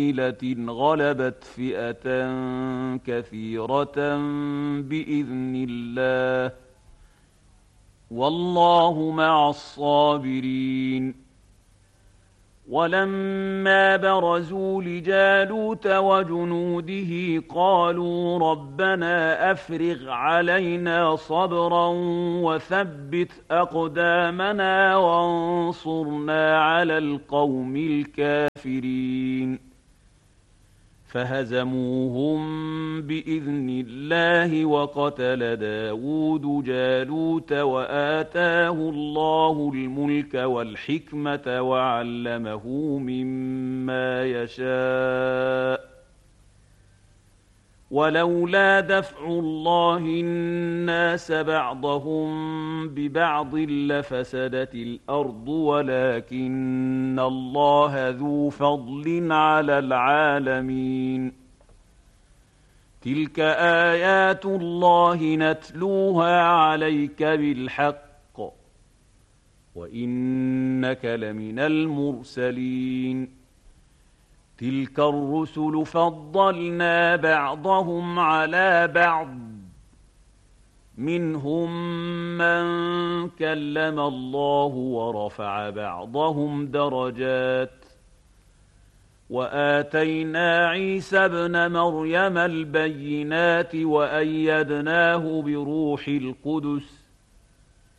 غلبت فئة كثيرة بإذن الله، والله مع الصابرين. ولما برزوا لجالوت وجنوده قالوا ربنا أفرغ علينا صبرا وثبت أقدامنا وانصرنا على القوم الكافرين. فهزموهم بإذن الله، وقتل داود جالوت وآتاه الله الملك والحكمة وعلمه مما يشاء. ولولا دفع الله الناس بعضهم ببعض لفسدت الأرض، ولكن الله ذو فضل على العالمين. تلك آيات الله نتلوها عليك بالحق، وإنك لمن المرسلين. تلك الرسل فضلنا بعضهم على بعض، منهم من كلم الله ورفع بعضهم درجات، وآتينا عيسى ابن مريم البينات وأيدناه بروح القدس،